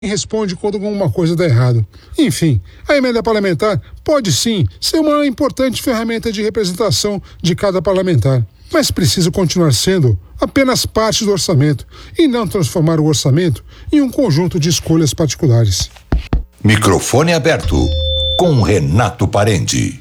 responde quando alguma coisa dá errado. Enfim, a emenda parlamentar pode sim ser uma importante ferramenta de representação de cada parlamentar, mas precisa continuar sendo apenas parte do orçamento e não transformar o orçamento em um conjunto de escolhas particulares. Microfone aberto com Renato Parente.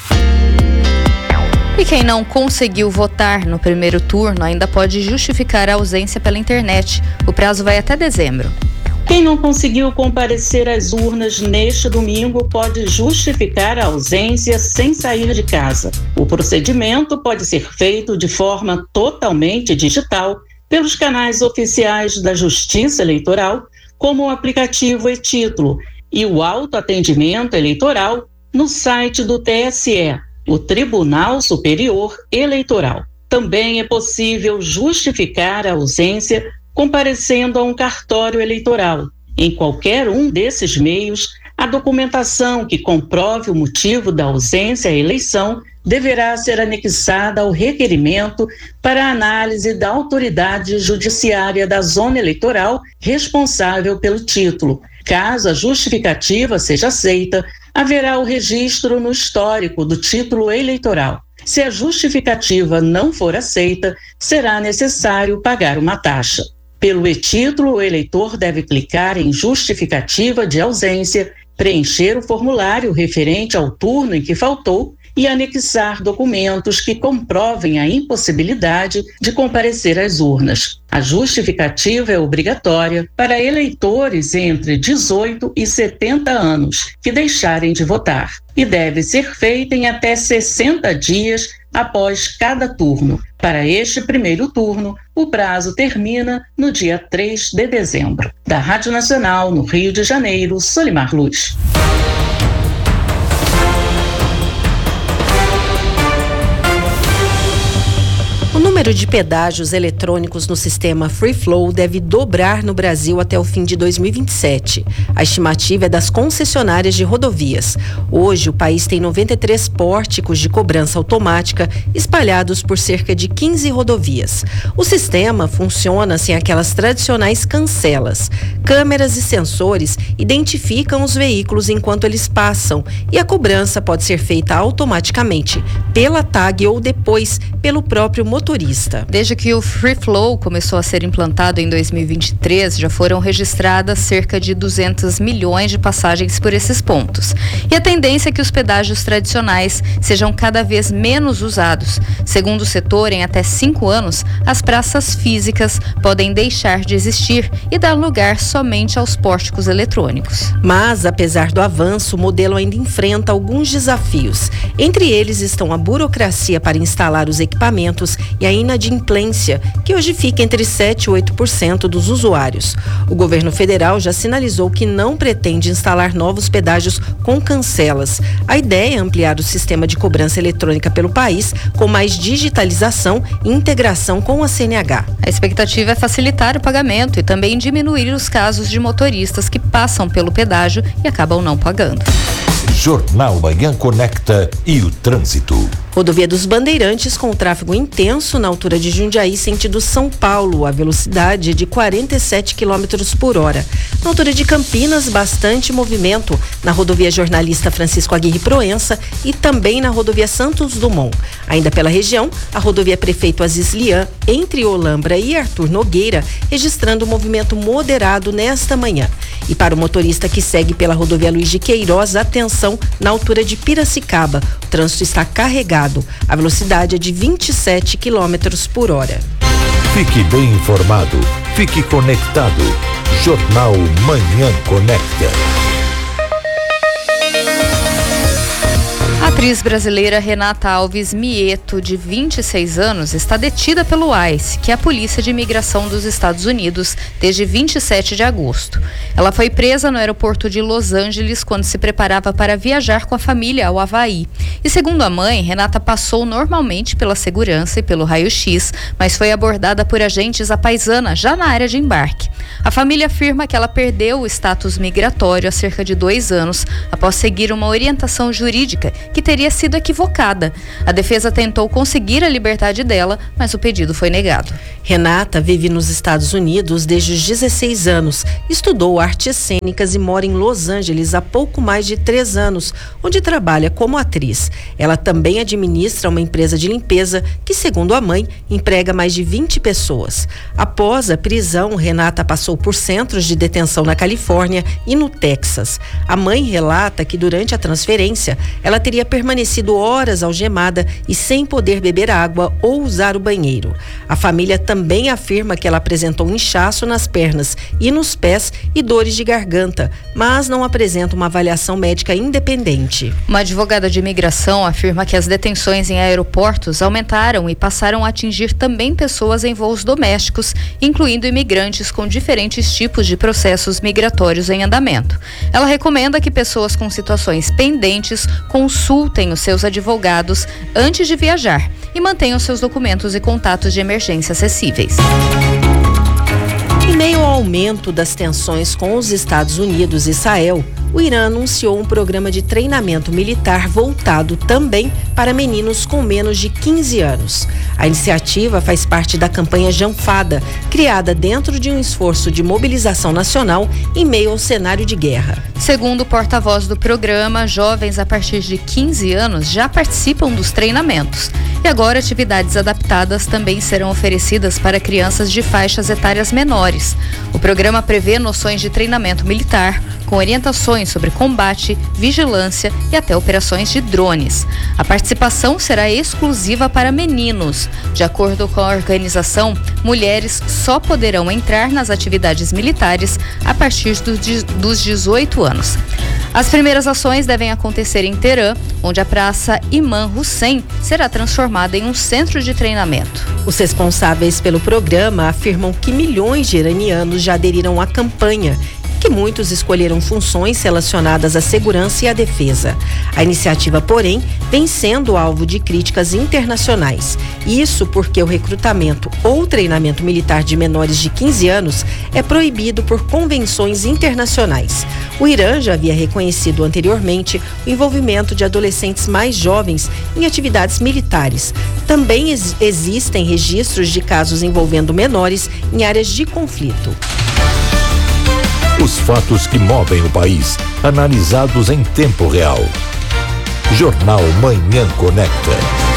E quem não conseguiu votar no primeiro turno ainda pode justificar a ausência pela internet. O prazo vai até dezembro. Quem não conseguiu comparecer às urnas neste domingo pode justificar a ausência sem sair de casa. O procedimento pode ser feito de forma totalmente digital pelos canais oficiais da Justiça Eleitoral, como o aplicativo e-Título e o autoatendimento eleitoral no site do TSE, o Tribunal Superior Eleitoral. Também é possível justificar a ausência comparecendo a um cartório eleitoral. Em qualquer um desses meios, a documentação que comprove o motivo da ausência à eleição deverá ser anexada ao requerimento para análise da autoridade judiciária da zona eleitoral responsável pelo título. Caso a justificativa seja aceita, haverá o registro no histórico do título eleitoral. Se a justificativa não for aceita, será necessário pagar uma taxa. Pelo e-Título, o eleitor deve clicar em justificativa de ausência, preencher o formulário referente ao turno em que faltou e anexar documentos que comprovem a impossibilidade de comparecer às urnas. A justificativa é obrigatória para eleitores entre 18 e 70 anos que deixarem de votar e deve ser feita em até 60 dias após cada turno. Para este primeiro turno, o prazo termina no dia 3 de dezembro. Da Rádio Nacional, no Rio de Janeiro, Solimar Luz. O número de pedágios eletrônicos no sistema Free Flow deve dobrar no Brasil até o fim de 2027. A estimativa é das concessionárias de rodovias. Hoje, o país tem 93 pórticos de cobrança automática espalhados por cerca de 15 rodovias. O sistema funciona sem aquelas tradicionais cancelas. Câmeras e sensores identificam os veículos enquanto eles passam e a cobrança pode ser feita automaticamente pela tag ou depois pelo próprio motorista. Desde que o Free Flow começou a ser implantado em 2023, já foram registradas cerca de 200 milhões de passagens por esses pontos. E a tendência é que os pedágios tradicionais sejam cada vez menos usados. Segundo o setor, em até 5 anos, as praças físicas podem deixar de existir e dar lugar somente aos pórticos eletrônicos. Mas, apesar do avanço, o modelo ainda enfrenta alguns desafios. Entre eles estão a burocracia para instalar os equipamentos e a inadimplência, que hoje fica entre 7% e 8% dos usuários. O governo federal já sinalizou que não pretende instalar novos pedágios com cancelas. A ideia é ampliar o sistema de cobrança eletrônica pelo país, com mais digitalização e integração com a CNH. A expectativa é facilitar o pagamento e também diminuir os casos de motoristas que passam pelo pedágio e acabam não pagando. Jornal Manhã Conecta e o trânsito. Rodovia dos Bandeirantes com tráfego intenso na altura de Jundiaí, sentido São Paulo. A velocidade é de 47 km por hora. Na altura de Campinas, bastante movimento na rodovia Jornalista Francisco Aguirre Proença e também na rodovia Santos Dumont. Ainda pela região, a rodovia Prefeito Aziz Lian, entre Olambra e Arthur Nogueira, registrando movimento moderado nesta manhã. E para o motorista que segue pela rodovia Luiz de Queiroz, atenção na altura de Piracicaba. O trânsito está carregado. A velocidade é de 27 km por hora. Fique bem informado. Fique conectado. Jornal Manhã Conecta. A atriz brasileira Renata Alves Mieto, de 26 anos, está detida pelo ICE, que é a Polícia de Imigração dos Estados Unidos, desde 27 de agosto. Ela foi presa no aeroporto de Los Angeles quando se preparava para viajar com a família ao Havaí. E segundo a mãe, Renata passou normalmente pela segurança e pelo raio-x, mas foi abordada por agentes à paisana já na área de embarque. A família afirma que ela perdeu o status migratório há cerca de 2 anos, após seguir uma orientação jurídica que teria sido equivocada. A defesa tentou conseguir a liberdade dela, mas o pedido foi negado. Renata vive nos Estados Unidos desde os 16 anos, estudou artes cênicas e mora em Los Angeles há pouco mais de 3 anos, onde trabalha como atriz. Ela também administra uma empresa de limpeza que, segundo a mãe, emprega mais de 20 pessoas. Após a prisão, Renata passou por centros de detenção na Califórnia e no Texas. A mãe relata que durante a transferência, ela teria permanecido horas algemada e sem poder beber água ou usar o banheiro. A família também afirma que ela apresentou inchaço nas pernas e nos pés e dores de garganta, mas não apresenta uma avaliação médica independente. Uma advogada de imigração afirma que as detenções em aeroportos aumentaram e passaram a atingir também pessoas em voos domésticos, incluindo imigrantes com diferentes tipos de processos migratórios em andamento. Ela recomenda que pessoas com situações pendentes consultem os seus advogados antes de viajar e mantenham seus documentos e contatos de emergência acessíveis. Em meio ao aumento das tensões com os Estados Unidos e Israel, o Irã anunciou um programa de treinamento militar voltado também para meninos com menos de 15 anos. A iniciativa faz parte da campanha Janfada, criada dentro de um esforço de mobilização nacional em meio ao cenário de guerra. Segundo o porta-voz do programa, jovens a partir de 15 anos já participam dos treinamentos. E agora atividades adaptadas também serão oferecidas para crianças de faixas etárias menores. O programa prevê noções de treinamento militar, com orientações sobre combate, vigilância e até operações de drones. A participação será exclusiva para meninos. De acordo com a organização, mulheres só poderão entrar nas atividades militares a partir dos 18 anos. As primeiras ações devem acontecer em Teherã, onde a Praça Imam Hussein será transformada em um centro de treinamento. Os responsáveis pelo programa afirmam que milhões de iranianos já aderiram à campanha, que muitos escolheram funções relacionadas à segurança e à defesa. A iniciativa, porém, vem sendo alvo de críticas internacionais. Isso porque o recrutamento ou treinamento militar de menores de 15 anos é proibido por convenções internacionais. O Irã já havia reconhecido anteriormente o envolvimento de adolescentes mais jovens em atividades militares. Também existem registros de casos envolvendo menores em áreas de conflito. Os fatos que movem o país, analisados em tempo real. Jornal Manhã Conecta.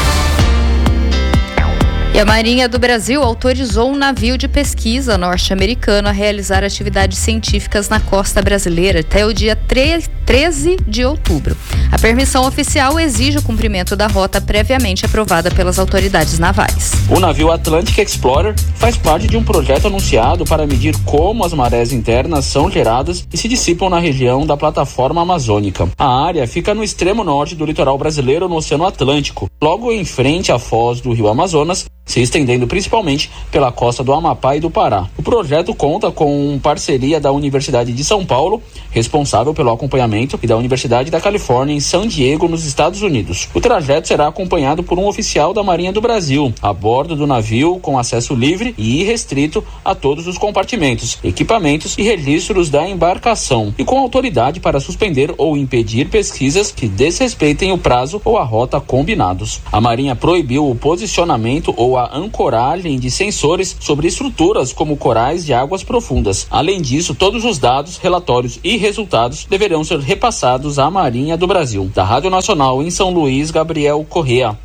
E a Marinha do Brasil autorizou um navio de pesquisa norte-americano a realizar atividades científicas na costa brasileira até o dia 13 de outubro. A permissão oficial exige o cumprimento da rota previamente aprovada pelas autoridades navais. O navio Atlantic Explorer faz parte de um projeto anunciado para medir como as marés internas são geradas e se dissipam na região da plataforma amazônica. A área fica no extremo norte do litoral brasileiro, no Oceano Atlântico, logo em frente à foz do Rio Amazonas, se estendendo principalmente pela costa do Amapá e do Pará. O projeto conta com parceria da Universidade de São Paulo, responsável pelo acompanhamento, e da Universidade da Califórnia em San Diego, nos Estados Unidos. O trajeto será acompanhado por um oficial da Marinha do Brasil, a bordo do navio, com acesso livre e irrestrito a todos os compartimentos, equipamentos e registros da embarcação, e com autoridade para suspender ou impedir pesquisas que desrespeitem o prazo ou a rota combinados. A Marinha proibiu o posicionamento ou a ancoragem de sensores sobre estruturas como corais de águas profundas. Além disso, todos os dados, relatórios e resultados deverão ser repassados à Marinha do Brasil. Da Rádio Nacional em São Luís, Gabriel Correa.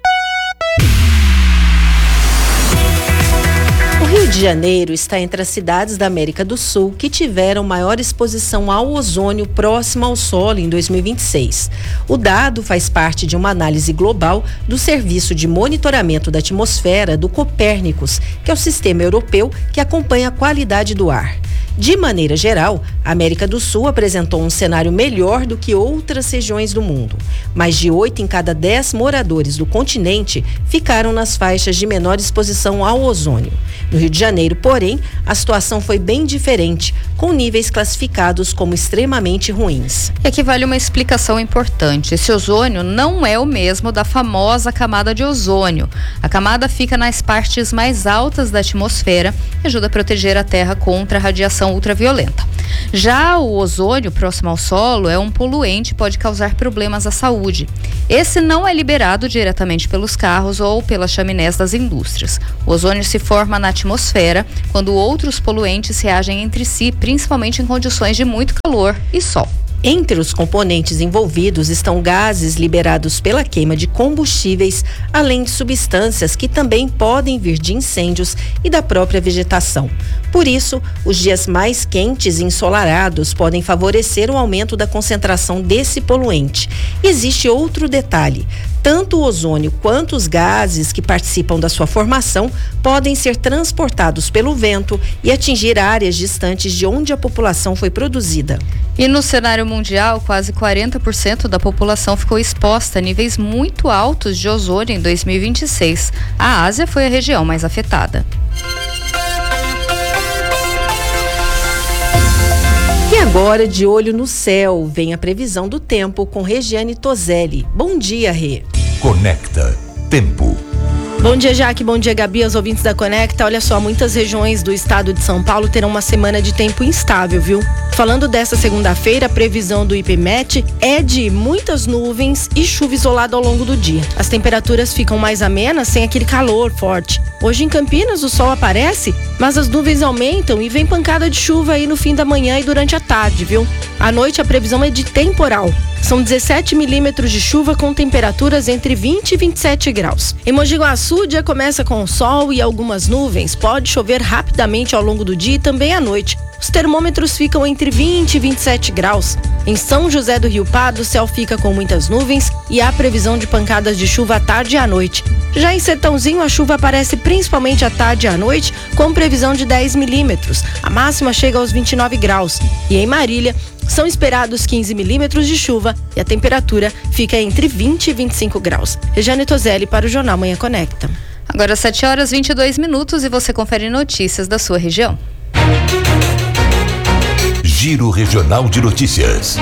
O Rio de Janeiro está entre as cidades da América do Sul que tiveram maior exposição ao ozônio próximo ao solo em 2026. O dado faz parte de uma análise global do Serviço de Monitoramento da Atmosfera do Copérnicos, que é o sistema europeu que acompanha a qualidade do ar. De maneira geral, a América do Sul apresentou um cenário melhor do que outras regiões do mundo. Mais de 8 em cada 10 moradores do continente ficaram nas faixas de menor exposição ao ozônio. No Rio de Janeiro, porém, a situação foi bem diferente, com níveis classificados como extremamente ruins. E aqui vale uma explicação importante. Esse ozônio não é o mesmo da famosa camada de ozônio. A camada fica nas partes mais altas da atmosfera e ajuda a proteger a Terra contra a radiação ultraviolenta. Já o ozônio próximo ao solo é um poluente e pode causar problemas à saúde. Esse não é liberado diretamente pelos carros ou pelas chaminés das indústrias. O ozônio se forma na atmosfera quando outros poluentes reagem entre si, principalmente em condições de muito calor e sol. Entre os componentes envolvidos estão gases liberados pela queima de combustíveis, além de substâncias que também podem vir de incêndios e da própria vegetação. Por isso, os dias mais quentes e ensolarados podem favorecer o aumento da concentração desse poluente. E existe outro detalhe: tanto o ozônio quanto os gases que participam da sua formação podem ser transportados pelo vento e atingir áreas distantes de onde a população foi produzida. E no cenário mundial, quase 40% da população ficou exposta a níveis muito altos de ozônio em 2026. A Ásia foi a região mais afetada. E agora, de olho no céu, vem a previsão do tempo com Regiane Toselli. Bom dia, Rê. Conecta Tempo. Bom dia, Jaque. Bom dia, Gabi, aos ouvintes da Conecta. Olha só, muitas regiões do estado de São Paulo terão uma semana de tempo instável, viu? Falando dessa segunda-feira, a previsão do IPMET é de muitas nuvens e chuva isolada ao longo do dia. As temperaturas ficam mais amenas, sem aquele calor forte. Hoje em Campinas o sol aparece, mas as nuvens aumentam e vem pancada de chuva aí no fim da manhã e durante a tarde, viu? À noite a previsão é de temporal. São 17 milímetros de chuva com temperaturas entre 20 e 27 graus. Em Mogi Guaçu, o dia começa com sol e algumas nuvens. Pode chover rapidamente ao longo do dia e também à noite. Os termômetros ficam entre 20 e 27 graus. Em São José do Rio Pardo, o céu fica com muitas nuvens e há previsão de pancadas de chuva à tarde e à noite. Já em Sertãozinho, a chuva aparece principalmente à tarde e à noite, com previsão de 10 milímetros. A máxima chega aos 29 graus. E em Marília, são esperados 15 milímetros de chuva e a temperatura fica entre 20 e 25 graus. Regiane Toselli para o Jornal Manhã Conecta. Agora 7 horas 22 minutos e você confere notícias da sua região. Giro Regional de Notícias.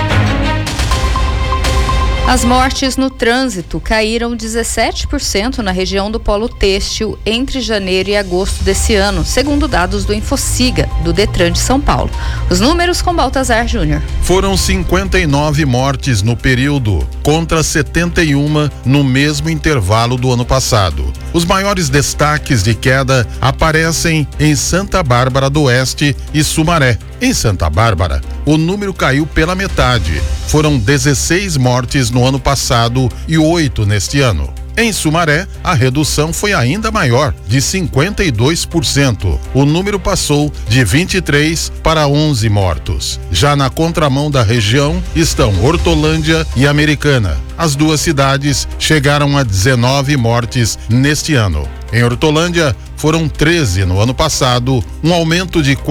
As mortes no trânsito caíram 17% na região do polo têxtil entre janeiro e agosto desse ano, segundo dados do Infociga, do Detran de São Paulo. Os números com Baltazar Júnior. Foram 59 mortes no período, contra 71 no mesmo intervalo do ano passado. Os maiores destaques de queda aparecem em Santa Bárbara do Oeste e Sumaré. Em Santa Bárbara, o número caiu pela metade. Foram 16 mortes no ano passado e 8 neste ano. Em Sumaré, a redução foi ainda maior, de 52%. O número passou de 23 para 11 mortos. Já na contramão da região estão Hortolândia e Americana. As duas cidades chegaram a 19 mortes neste ano. Em Hortolândia, foram 13 no ano passado, um aumento de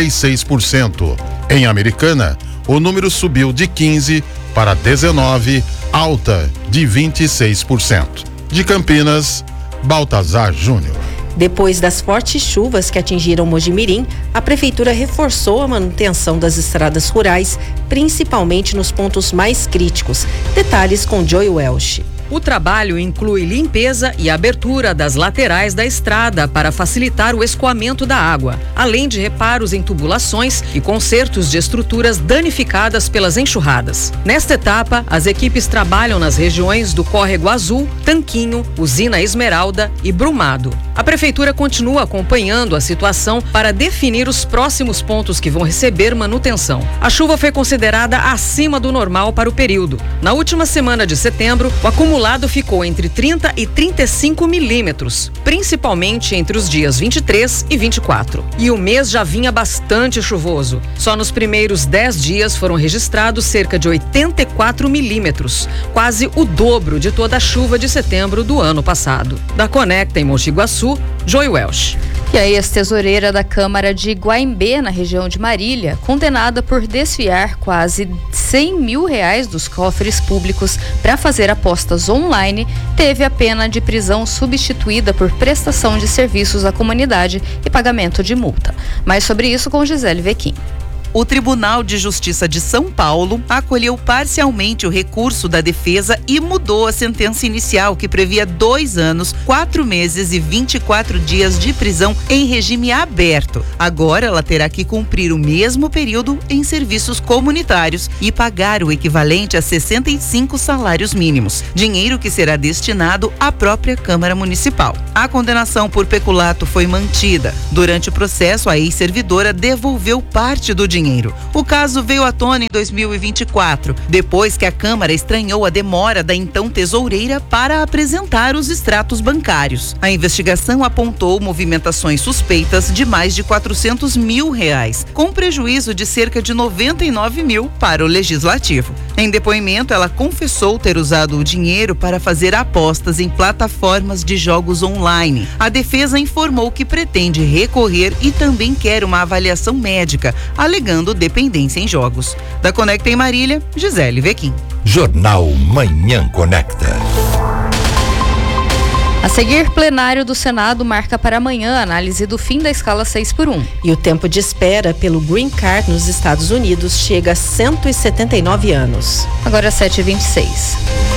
46%. Em Americana, o número subiu de 15 para 19, alta de 26%. De Campinas, Baltazar Júnior. Depois das fortes chuvas que atingiram Mojimirim, a prefeitura reforçou a manutenção das estradas rurais, principalmente nos pontos mais críticos. Detalhes com Joy Welsh. O trabalho inclui limpeza e abertura das laterais da estrada para facilitar o escoamento da água, além de reparos em tubulações e consertos de estruturas danificadas pelas enxurradas. Nesta etapa, as equipes trabalham nas regiões do Córrego Azul, Tanquinho, Usina Esmeralda e Brumado. A prefeitura continua acompanhando a situação para definir os próximos pontos que vão receber manutenção. A chuva foi considerada acima do normal para o período. Na última semana de setembro, o acumulado ficou entre 30 e 35 milímetros, principalmente entre os dias 23 e 24. E o mês já vinha bastante chuvoso. Só nos primeiros 10 dias foram registrados cerca de 84 milímetros, quase o dobro de toda a chuva de setembro do ano passado. Da Conecta em Mogi Guaçu, Joy Welsh. E a ex-tesoureira da Câmara de Guaimbê, na região de Marília, condenada por desviar quase R$100 mil dos cofres públicos para fazer apostas online, teve a pena de prisão substituída por prestação de serviços à comunidade e pagamento de multa. Mais sobre isso com Gisele Vequim. O Tribunal de Justiça de São Paulo acolheu parcialmente o recurso da defesa e mudou a sentença inicial, que previa 2 anos, 4 meses e 24 dias de prisão em regime aberto. Agora ela terá que cumprir o mesmo período em serviços comunitários e pagar o equivalente a 65 salários mínimos, dinheiro que será destinado à própria Câmara Municipal. A condenação por peculato foi mantida. Durante o processo, a ex-servidora devolveu parte do dinheiro. O caso veio à tona em 2024, depois que a Câmara estranhou a demora da então tesoureira para apresentar os extratos bancários. A investigação apontou movimentações suspeitas de mais de R$400 mil, com prejuízo de cerca de 99 mil para o Legislativo. Em depoimento, ela confessou ter usado o dinheiro para fazer apostas em plataformas de jogos online. A defesa informou que pretende recorrer e também quer uma avaliação médica, alegando dependência em jogos. Da Conecta em Marília, Gisele Vequim. Jornal Manhã Conecta. A seguir, plenário do Senado marca para amanhã a análise do fim da escala 6x1. E o tempo de espera pelo Green Card nos Estados Unidos chega a 179 anos. Agora 7h26.